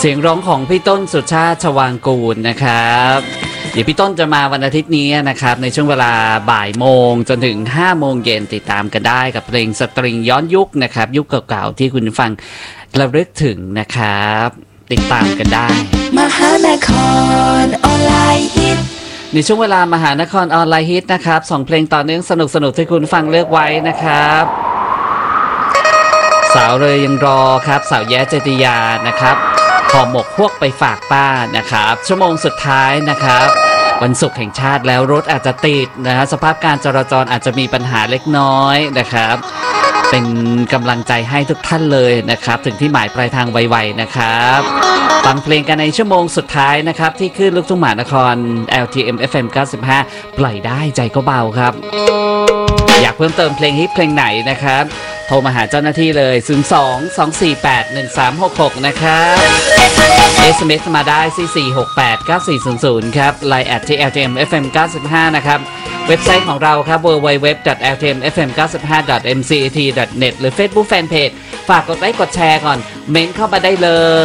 สียงร้องของพี่ต้นสุชาติชวางกูลนะครับเดี๋ยวพี่ต้นจะมาวันอาทิตย์นี้นะครับในช่วงเวลาบ่ายโมงจนถึง5 โมงเย็นติดตามกันได้กับเพลงสตริงย้อนยุคนะครับยุคเก่าๆที่คุณฟังระลึกถึงนะครับติดตามกันได้มหานครออนไลน์ฮิตในช่วงเวลามหานครออนไลน์ฮิตนะครับ2 เพลงต่อเนื่องสนุกๆที่คุณฟังเลือกไว้นะครับสาวเลยยังรอครับสาวแย้เจติยานะครับห่อหมกพวกไปฝากป้านะครับชั่วโมงสุดท้ายนะครับวันศุกร์แห่งชาติแล้วรถอาจจะติดนะฮะสภาพการจราจรอาจจะมีปัญหาเล็กน้อยนะครับเป็นกำลังใจให้ทุกท่านเลยนะครับถึงที่หมายปลายทางไวๆนะครับฟังเพลงกันในชั่วโมงสุดท้ายนะครับที่ขึ้นลูกทุ่งมหานคร LTM FM 95 ปล่อยได้ใจก็เบาครับอยากเพิ่มเติมเพลงฮิตเพลงไหนนะครับโทรมาหาเจ้าหน้าที่เลย 02-248-1366 นะครับ SMS มาได้ 44689400 ครับ Line @LTM FM 95 นะครับเว็บไซต์ของเราครับ www.ltmfm95.mcat.net หรือ Facebook Fanpage ฝากกดไลค์กดแชร์ก่อนเม้นเข้ามาได้เลย